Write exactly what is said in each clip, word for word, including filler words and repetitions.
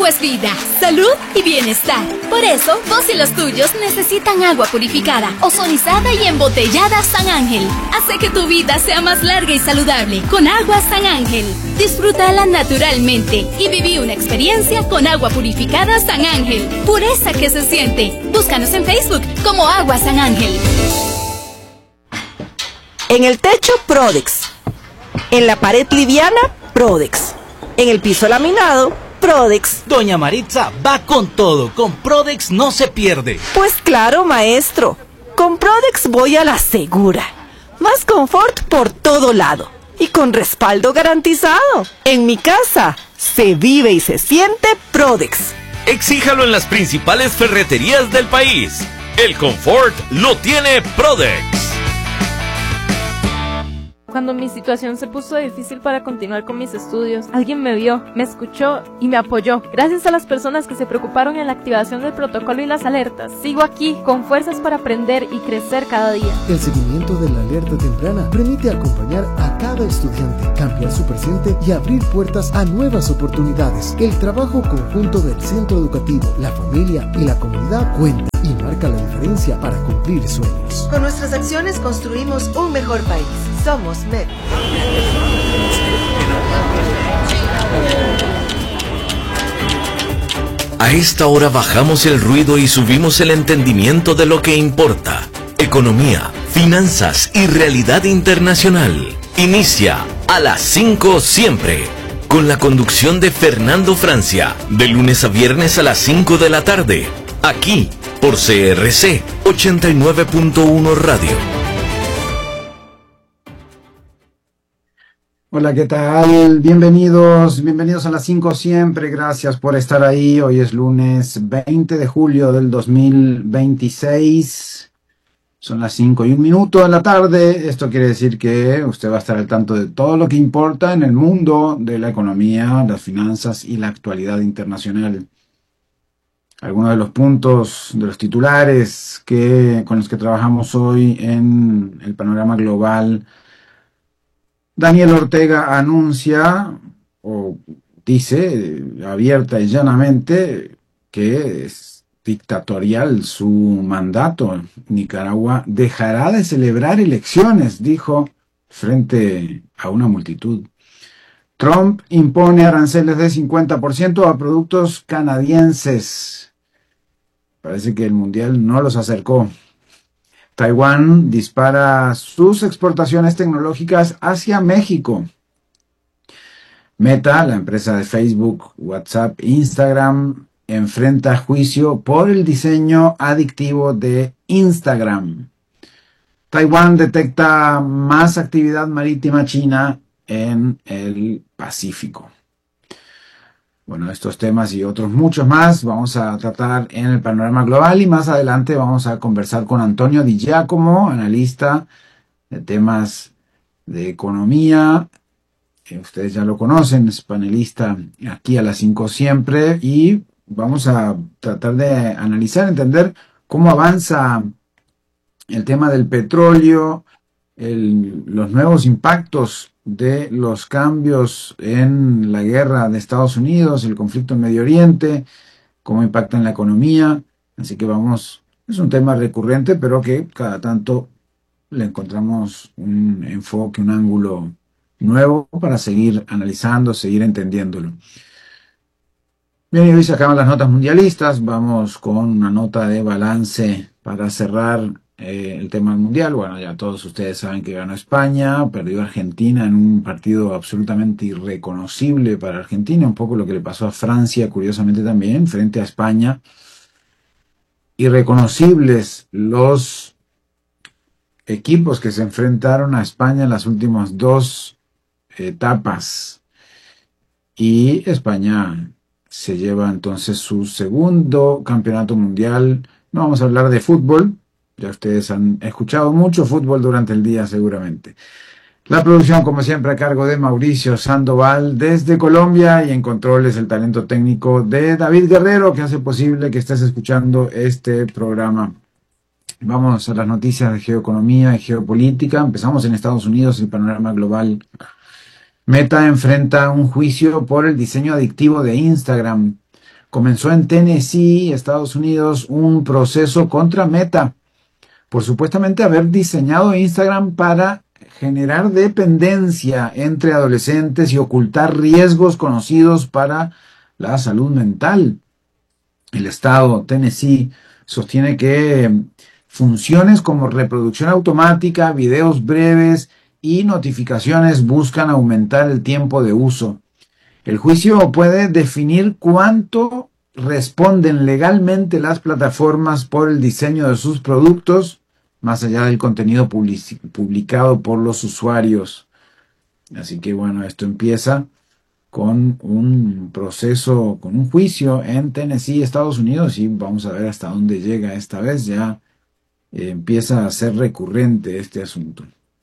agua es vida, salud y bienestar. Por eso, vos y los tuyos necesitan agua purificada, ozonizada y embotellada San Ángel. Hace que tu vida sea más larga y saludable con agua San Ángel. Disfrútala naturalmente y viví una experiencia con agua purificada San Ángel. Pureza que se siente. Búscanos en Facebook como Agua San Ángel. En el techo, Prodex. En la pared liviana, Prodex. En el piso laminado, Prodex. Doña Maritza va con todo. Con Prodex no se pierde. Pues claro, maestro. Con Prodex voy a la segura. Más confort por todo lado. Y con respaldo garantizado. En mi casa, se vive y se siente Prodex. Exíjalo en las principales ferreterías del país. El confort lo tiene Prodex. Cuando mi situación se puso difícil para continuar con mis estudios, alguien me vio, me escuchó y me apoyó. Gracias a las personas que se preocuparon en la activación del protocolo y las alertas, sigo aquí con fuerzas para aprender y crecer cada día. El seguimiento de la alerta temprana permite acompañar a cada estudiante, cambiar su presente y abrir puertas a nuevas oportunidades. El trabajo conjunto del centro educativo, la familia y la comunidad cuenta y marca la diferencia para cumplir sueños. Con nuestras acciones construimos un mejor país. Somos M E P. A esta hora bajamos el ruido y subimos el entendimiento de lo que importa. Economía, finanzas y realidad internacional. Inicia a las cinco siempre. Con la conducción de Fernando Francia. De lunes a viernes a las cinco de la tarde. Aquí, por C R C ochenta y nueve punto uno Radio. Hola, ¿qué tal? Bienvenidos, bienvenidos a las cinco siempre, gracias por estar ahí. Hoy es lunes veinte de julio del dos mil veintiséis, son las cinco y un minuto de la tarde. Esto quiere decir que usted va a estar al tanto de todo lo que importa en el mundo de la economía, las finanzas y la actualidad internacional. Algunos de los puntos, de los titulares que, con los que trabajamos hoy en el panorama global. Daniel Ortega anuncia o dice abierta y llanamente que es dictatorial su mandato. Nicaragua dejará de celebrar elecciones, dijo frente a una multitud. Trump impone aranceles de cincuenta por ciento a productos canadienses. Parece que el mundial no los acercó. Taiwán dispara sus exportaciones tecnológicas hacia México. Meta, la empresa de Facebook, WhatsApp, Instagram, enfrenta juicio por el diseño adictivo de Instagram. Taiwán detecta más actividad marítima china en el Pacífico. Bueno, estos temas y otros muchos más vamos a tratar en el panorama global y más adelante vamos a conversar con Antonio Di Giacomo, analista de temas de economía. Eh, ustedes ya lo conocen, es panelista aquí a las cinco siempre y vamos a tratar de analizar, entender cómo avanza el tema del petróleo, el, los nuevos impactos de los cambios en la guerra de Estados Unidos, el conflicto en Medio Oriente, cómo impacta en la economía. Así que vamos, es un tema recurrente, pero que cada tanto le encontramos un enfoque, un ángulo nuevo para seguir analizando, seguir entendiéndolo. Bien, y hoy se acaban las notas mundialistas, vamos con una nota de balance para cerrar Eh, el tema del mundial. Bueno, ya todos ustedes saben que ganó España, perdió Argentina en un partido absolutamente irreconocible para Argentina, un poco lo que le pasó a Francia, curiosamente también, frente a España. Irreconocibles los equipos que se enfrentaron a España en las últimas dos etapas. Y España se lleva entonces su segundo campeonato mundial. No vamos a hablar de fútbol. Ya ustedes han escuchado mucho fútbol durante el día seguramente. La producción, como siempre, a cargo de Mauricio Sandoval desde Colombia y en controles el talento técnico de David Guerrero, que hace posible que estés escuchando este programa. Vamos a las noticias de geoeconomía y geopolítica. Empezamos en Estados Unidos, el panorama global. Meta enfrenta un juicio por el diseño adictivo de Instagram. comenzó en Tennessee, Estados Unidos, un proceso contra Meta por supuestamente haber diseñado Instagram para generar dependencia entre adolescentes y ocultar riesgos conocidos para la salud mental. El estado Tennessee sostiene que funciones como reproducción automática, videos breves y notificaciones buscan aumentar el tiempo de uso. El juicio puede definir cuánto responden legalmente las plataformas por el diseño de sus productos, más allá del contenido public- publicado por los usuarios. Así que bueno, esto empieza con un proceso, con un juicio en Tennessee, Estados Unidos, y vamos a ver hasta dónde llega esta vez. Ya eh, empieza a ser recurrente este asunto.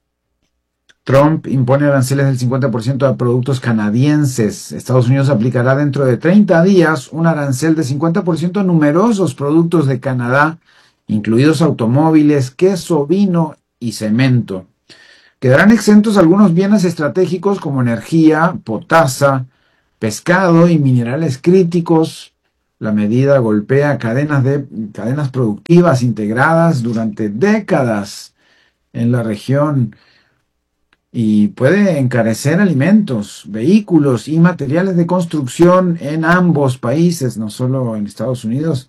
Trump impone aranceles del cincuenta por ciento a productos canadienses. Estados Unidos aplicará dentro de treinta días un arancel de cincuenta por ciento a numerosos productos de Canadá, incluidos automóviles, queso, vino y cemento. Quedarán exentos algunos bienes estratégicos como energía, potasa, pescado y minerales críticos. La medida golpea cadenas, de, cadenas productivas integradas durante décadas en la región y puede encarecer alimentos, vehículos y materiales de construcción en ambos países, no solo en Estados Unidos,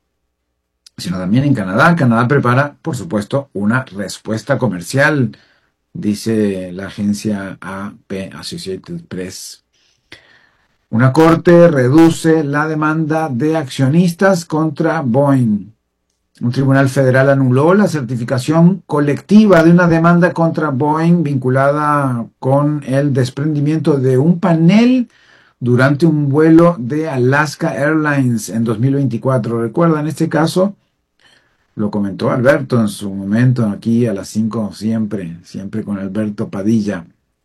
sino también en Canadá. Canadá prepara, por supuesto, una respuesta comercial, dice la agencia A P, Associated Press. Una corte reduce la demanda de accionistas contra Boeing. Un tribunal federal anuló la certificación colectiva de una demanda contra Boeing vinculada con el desprendimiento de un panel durante un vuelo de Alaska Airlines en dos mil veinticuatro. ¿Recuerdan este caso? Lo comentó Alberto en su momento aquí a las cinco, siempre, siempre con Alberto Padilla.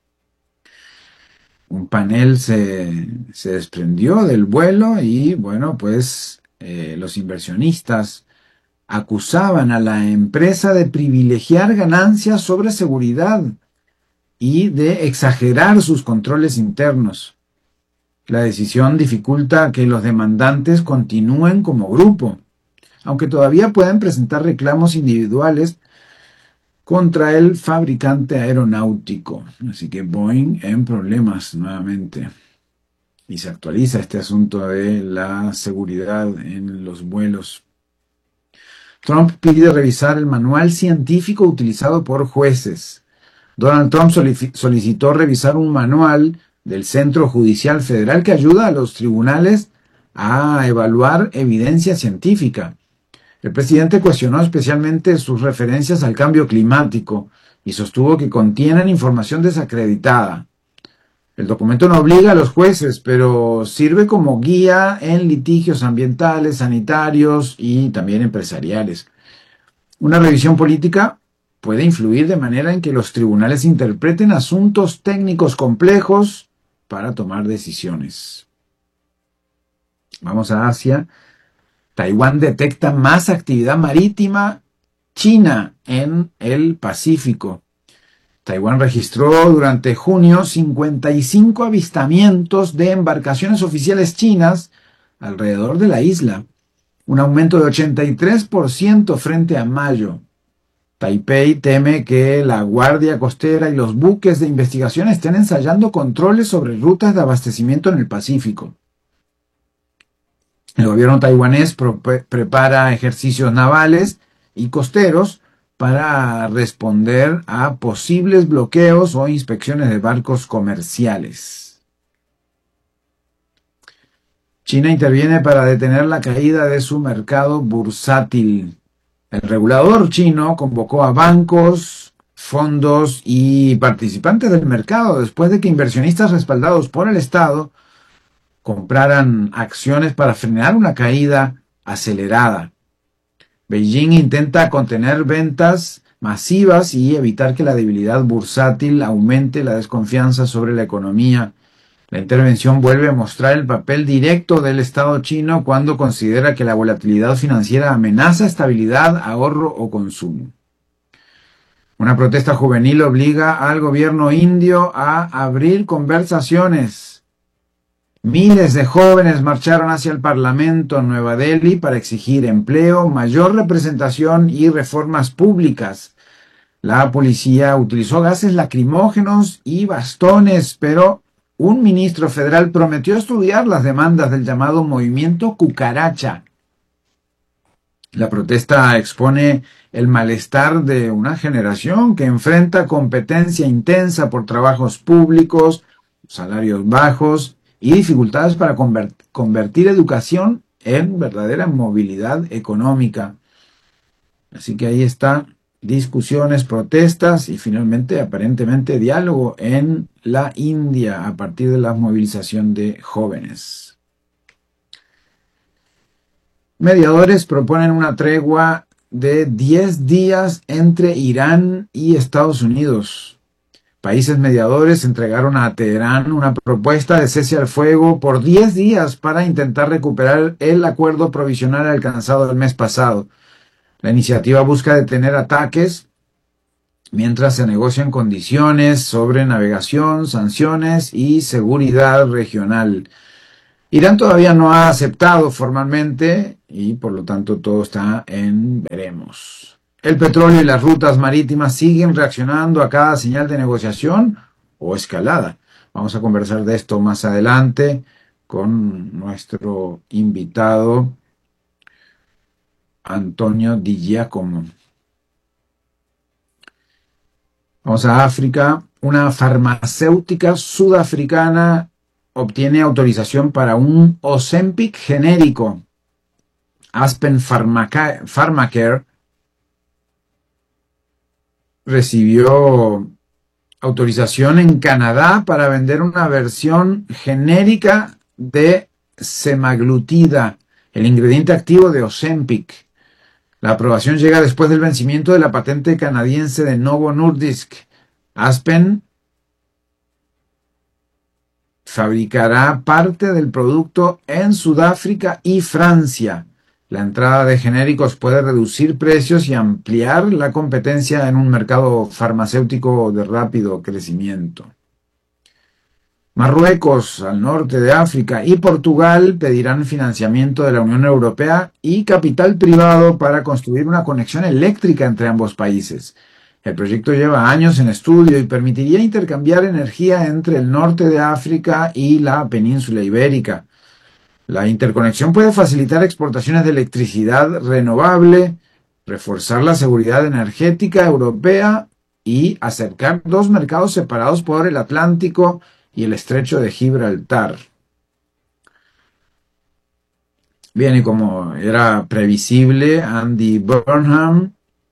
Un panel se, se desprendió del vuelo y, bueno, pues eh, los inversionistas acusaban a la empresa de privilegiar ganancias sobre seguridad y de exagerar sus controles internos. La decisión dificulta que los demandantes continúen como grupo, aunque todavía pueden presentar reclamos individuales contra el fabricante aeronáutico. Así que Boeing en problemas nuevamente. Y se actualiza este asunto de la seguridad en los vuelos. Trump pide revisar el manual científico utilizado por jueces. Donald Trump solicitó revisar un manual del Centro Judicial Federal que ayuda a los tribunales a evaluar evidencia científica. El presidente cuestionó especialmente sus referencias al cambio climático y sostuvo que contienen información desacreditada. El documento no obliga a los jueces, pero sirve como guía en litigios ambientales, sanitarios y también empresariales. Una revisión política puede influir de manera en que los tribunales interpreten asuntos técnicos complejos para tomar decisiones. Vamos a Asia. Taiwán detecta más actividad marítima china en el Pacífico. Taiwán registró durante junio cincuenta y cinco avistamientos de embarcaciones oficiales chinas alrededor de la isla, un aumento de ochenta y tres por ciento frente a mayo. Taipei teme que la Guardia Costera y los buques de investigación estén ensayando controles sobre rutas de abastecimiento en el Pacífico. El gobierno taiwanés prepara ejercicios navales y costeros para responder a posibles bloqueos o inspecciones de barcos comerciales. China interviene para detener la caída de su mercado bursátil. El regulador chino convocó a bancos, fondos y participantes del mercado después de que inversionistas respaldados por el Estado compraran acciones para frenar una caída acelerada. Beijing intenta contener ventas masivas y evitar que la debilidad bursátil aumente la desconfianza sobre la economía. La intervención vuelve a mostrar el papel directo del Estado chino cuando considera que la volatilidad financiera amenaza estabilidad, ahorro o consumo. Una protesta juvenil obliga al gobierno indio a abrir conversaciones Miles de jóvenes marcharon hacia el Parlamento en Nueva Delhi para exigir empleo, mayor representación y reformas públicas. La policía utilizó gases lacrimógenos y bastones, pero un ministro federal prometió estudiar las demandas del llamado movimiento cucaracha. La protesta expone el malestar de una generación que enfrenta competencia intensa por trabajos públicos, salarios bajos y dificultades para convertir educación en verdadera movilidad económica. Así que ahí está, discusiones, protestas y finalmente aparentemente diálogo en la India a partir de la movilización de jóvenes. Mediadores proponen una tregua de diez días entre Irán y Estados Unidos. Países mediadores entregaron a Teherán una propuesta de cese al fuego por diez días para intentar recuperar el acuerdo provisional alcanzado el mes pasado. La iniciativa busca detener ataques mientras se negocian condiciones sobre navegación, sanciones y seguridad regional. Irán todavía no ha aceptado formalmente y por lo tanto todo está en veremos. El petróleo y las rutas marítimas siguen reaccionando a cada señal de negociación o escalada. Vamos a conversar de esto más adelante con nuestro invitado Antonio Di Giacomo. Vamos a África. Una farmacéutica sudafricana obtiene autorización para un Ozempic genérico. Aspen Pharmaca- Pharmacare recibió autorización en Canadá para vender una versión genérica de semaglutida, el ingrediente activo de Ozempic. La aprobación llega después del vencimiento de la patente canadiense de Novo Nordisk. Aspen fabricará parte del producto en Sudáfrica y Francia. La entrada de genéricos puede reducir precios y ampliar la competencia en un mercado farmacéutico de rápido crecimiento. Marruecos, al norte de África, y Portugal pedirán financiamiento de la Unión Europea y capital privado para construir una conexión eléctrica entre ambos países. El proyecto lleva años en estudio y permitiría intercambiar energía entre el norte de África y la península ibérica. La interconexión puede facilitar exportaciones de electricidad renovable, reforzar la seguridad energética europea y acercar dos mercados separados por el Atlántico y el estrecho de Gibraltar. Bien, y como era previsible, Andy Burnham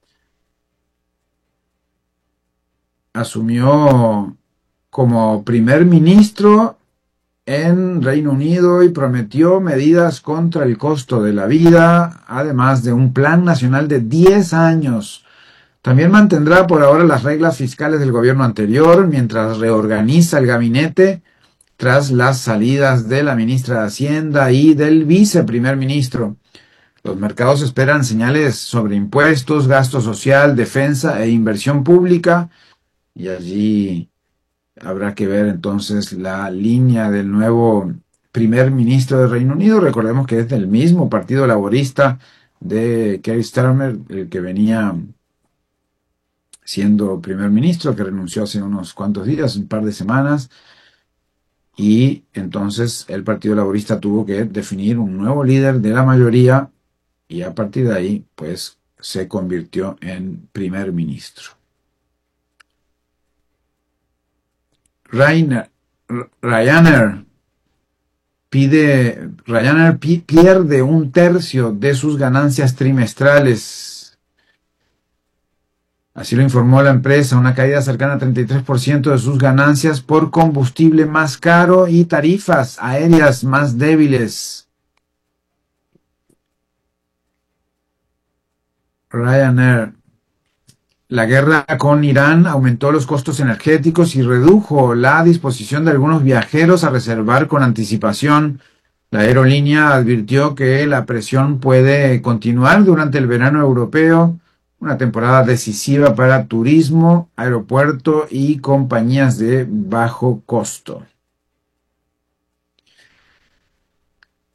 asumió como primer ministro en Reino Unido y prometió medidas contra el costo de la vida, además de un plan nacional de diez años. También mantendrá por ahora las reglas fiscales del gobierno anterior, mientras reorganiza el gabinete tras las salidas de la ministra de Hacienda y del viceprimer ministro. Los mercados esperan señales sobre impuestos, gasto social, defensa e inversión pública, y allí habrá que ver entonces la línea del nuevo primer ministro de Reino Unido. Recordemos que es del mismo partido laborista de Keir Starmer, el que venía siendo primer ministro, que renunció hace unos cuantos días, un par de semanas, y entonces el partido laborista tuvo que definir un nuevo líder de la mayoría y a partir de ahí pues se convirtió en primer ministro. Ryanair, Ryanair pide, Ryanair pi, pierde un tercio de sus ganancias trimestrales. Así lo informó la empresa, una caída cercana al treinta y tres por ciento de sus ganancias por combustible más caro y tarifas aéreas más débiles. Ryanair. La guerra con Irán aumentó los costos energéticos y redujo la disposición de algunos viajeros a reservar con anticipación. La aerolínea advirtió que la presión puede continuar durante el verano europeo, una temporada decisiva para turismo, aeropuerto y compañías de bajo costo.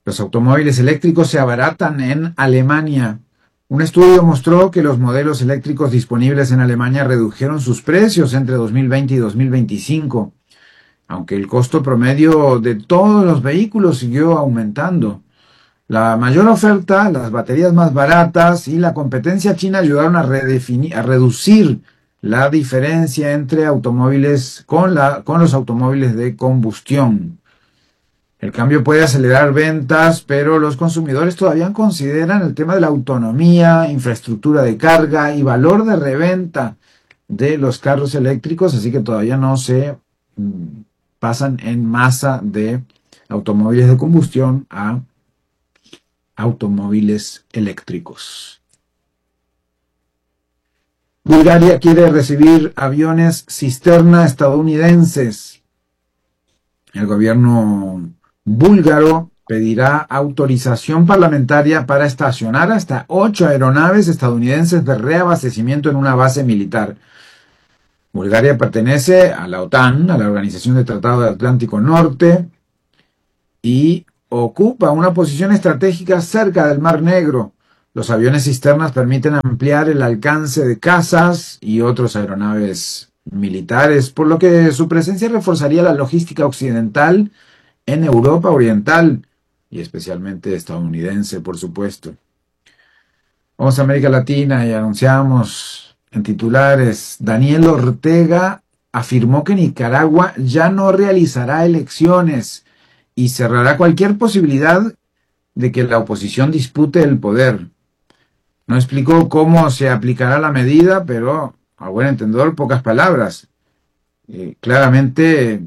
Los automóviles eléctricos se abaratan en Alemania. Un estudio mostró que los modelos eléctricos disponibles en Alemania redujeron sus precios entre dos mil veinte y dos mil veinticinco, aunque el costo promedio de todos los vehículos siguió aumentando. La mayor oferta, las baterías más baratas y la competencia china ayudaron a, redefinir, a reducir la diferencia entre automóviles con, la, con los automóviles de combustión. El cambio puede acelerar ventas, pero los consumidores todavía consideran el tema de la autonomía, infraestructura de carga y valor de reventa de los carros eléctricos, así que todavía no se mm, pasan en masa de automóviles de combustión a automóviles eléctricos. Bulgaria quiere recibir aviones cisterna estadounidenses. El gobierno búlgaro pedirá autorización parlamentaria para estacionar hasta ocho aeronaves estadounidenses de reabastecimiento en una base militar. Bulgaria pertenece a la OTAN, a la Organización de Tratado del Atlántico Norte, y ocupa una posición estratégica cerca del Mar Negro. Los aviones cisternas permiten ampliar el alcance de cazas y otros aeronaves militares, por lo que su presencia reforzaría la logística occidental en Europa Oriental y especialmente estadounidense, por supuesto. Vamos a América Latina y anunciamos en titulares: Daniel Ortega afirmó que Nicaragua ya no realizará elecciones y cerrará cualquier posibilidad de que la oposición dispute el poder. No explicó cómo se aplicará la medida, pero a buen entendedor, pocas palabras. Eh, claramente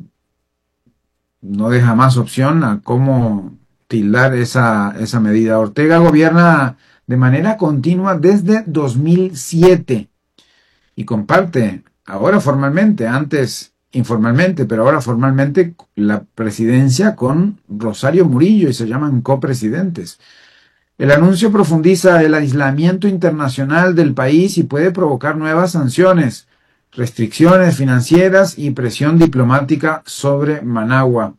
no deja más opción a cómo tildar esa, esa medida. Ortega gobierna de manera continua desde dos mil siete y comparte ahora formalmente, antes informalmente, pero ahora formalmente, la presidencia con Rosario Murillo y se llaman copresidentes. El anuncio profundiza el aislamiento internacional del país y puede provocar nuevas sanciones, restricciones financieras y presión diplomática sobre Managua.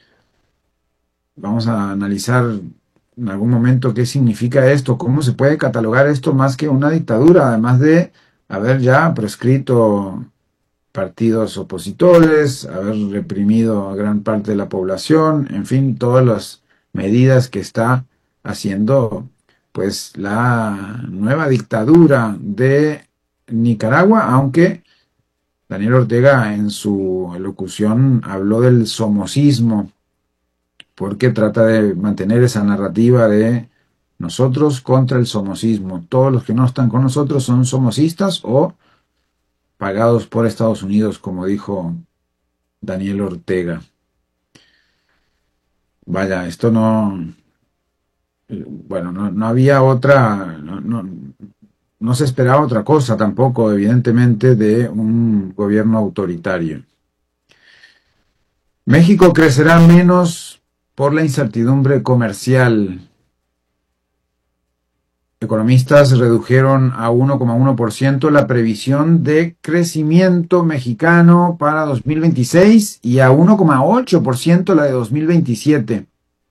Vamos a analizar en algún momento qué significa esto, cómo se puede catalogar esto más que una dictadura, además de haber ya proscrito partidos opositores, haber reprimido a gran parte de la población, en fin, todas las medidas que está haciendo pues la nueva dictadura de Nicaragua, aunque Daniel Ortega en su elocución habló del somocismo, porque trata de mantener esa narrativa de nosotros contra el somocismo. Todos los que no están con nosotros son somocistas o pagados por Estados Unidos, como dijo Daniel Ortega. Vaya, esto no... Bueno, no, no había otra... No, no, no se esperaba otra cosa tampoco, evidentemente, de un gobierno autoritario. México crecerá menos por la incertidumbre comercial. Economistas redujeron a uno coma uno por ciento la previsión de crecimiento mexicano para dos mil veintiséis y a uno coma ocho por ciento la de dos mil veintisiete.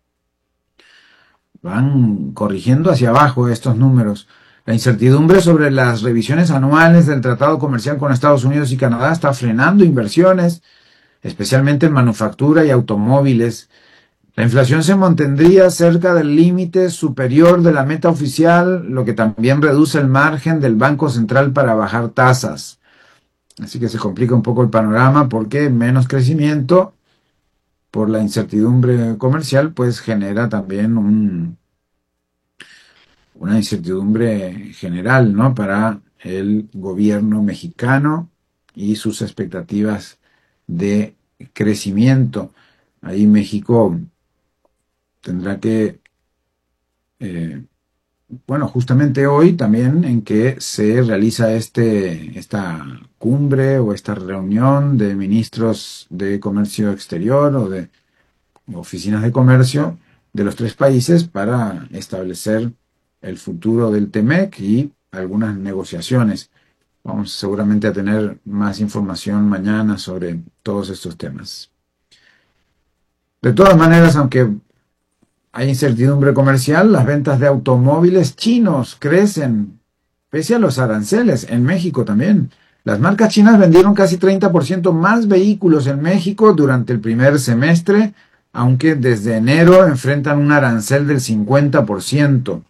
Van corrigiendo hacia abajo estos números. La incertidumbre sobre las revisiones anuales del tratado comercial con Estados Unidos y Canadá está frenando inversiones, especialmente en manufactura y automóviles. La inflación se mantendría cerca del límite superior de la meta oficial, lo que también reduce el margen del Banco Central para bajar tasas. Así que se complica un poco el panorama porque menos crecimiento por la incertidumbre comercial pues genera también un, una incertidumbre general, ¿no?, para el gobierno mexicano y sus expectativas de crecimiento. Ahí México tendrá que, eh, bueno, justamente hoy también en que se realiza este, esta cumbre o esta reunión de ministros de comercio exterior o de oficinas de comercio de los tres países para establecer el futuro del TEMEC y algunas negociaciones. Vamos seguramente a tener más información mañana sobre todos estos temas. De todas maneras, aunque hay incertidumbre comercial. Las ventas de automóviles chinos crecen, pese a los aranceles, en México también. Las marcas chinas vendieron casi treinta por ciento más vehículos en México durante el primer semestre, aunque desde enero enfrentan un arancel del cincuenta por ciento.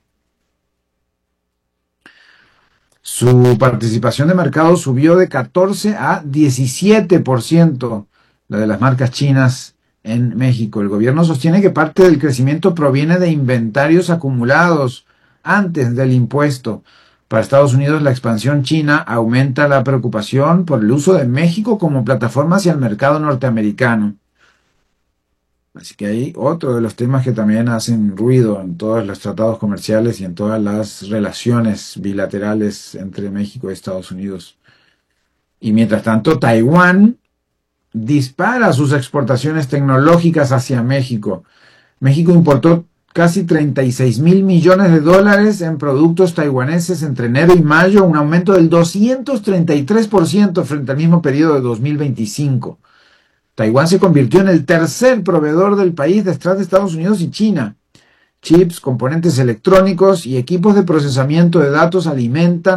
Su participación de mercado subió de catorce a diecisiete por ciento, la de las marcas chinas en México. El gobierno sostiene que parte del crecimiento proviene de inventarios acumulados antes del impuesto. Para Estados Unidos, la expansión china aumenta la preocupación por el uso de México como plataforma hacia el mercado norteamericano. Así que hay otro de los temas que también hacen ruido en todos los tratados comerciales y en todas las relaciones bilaterales entre México y Estados Unidos. Y mientras tanto, Taiwán dispara sus exportaciones tecnológicas hacia México. México importó casi treinta y seis mil millones de dólares en productos taiwaneses entre enero y mayo, un aumento del doscientos treinta y tres por ciento frente al mismo periodo de dos mil veinticinco. Taiwán se convirtió en el tercer proveedor del país detrás de Estados Unidos y China. Chips, componentes electrónicos y equipos de procesamiento de datos alimentan